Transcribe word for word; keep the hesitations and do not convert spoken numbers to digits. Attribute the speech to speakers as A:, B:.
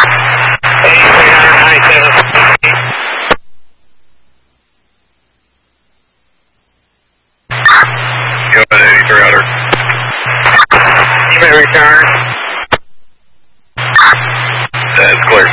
A: eighty-three ninety-seven.
B: Go ahead, eighty-three hundred.
A: You may return.
B: That's clear.